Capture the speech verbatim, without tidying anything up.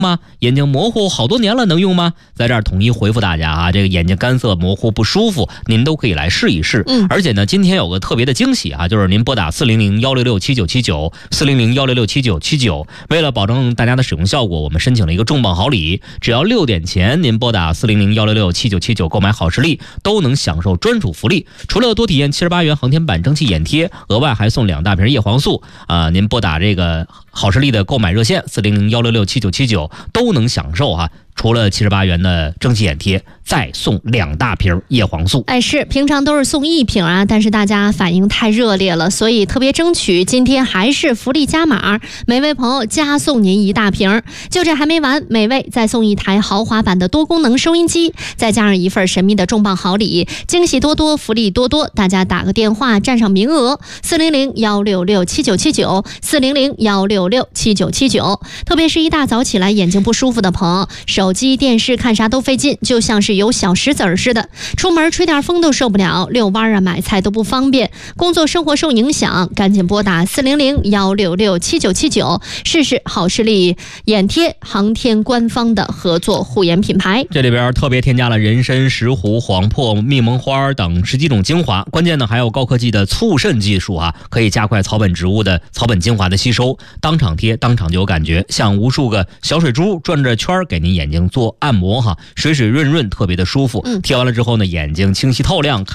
吗？眼睛模糊好多年了，能用吗？在这儿统一回复大家啊，这个眼睛干涩模糊不舒服，您都可以来试一试。 嗯， 而且呢，今天有个特别的惊喜啊，就是您拨打四零零幺六六七九七九四零零幺六六七九七九，为了保证大家的使用效果，我们申请了一个重磅好礼，只要六点前您拨打四零零幺六六七九七九购买好视力，都能享受专属福利。除了多体验七十八元航天版蒸汽眼贴，额外还送两大瓶叶黄素啊、呃！您拨打这个好视力的购买热线四零零幺六六七九七九都能享受哈、啊。除了七十八元的蒸汽眼贴，再送两大瓶叶黄素。 哎，是平常都是送一瓶啊，但是大家反应太热烈了，所以特别争取今天还是福利加码，每位朋友加送您一大瓶。就这还没完，每位再送一台豪华版的多功能收音机，再加上一份神秘的重磅好礼，惊喜多多，福利多多。大家打个电话占上名额，四零零幺六六七九七九四零零幺六六七九七九。特别是一大早起来眼睛不舒服的朋友，手机电视看啥都费劲，就像是有小石子儿似的，出门吹点风都受不了，遛弯啊买菜都不方便，工作生活受影响，赶紧拨打四零零幺六六七九七九试试好视力眼贴，航天官方的合作护眼品牌。 这里边特别添加了人参、石斛、黄柏、蜜蒙花等十几种精华，关键呢还有高科技的促渗技术啊，可以加快草本植物的草本精华的吸收，当场贴当场就有感觉，像无数个小水珠转着圈给您眼睛做按摩哈，水水润润，特别的舒服。贴完了之后呢，眼睛清晰透亮。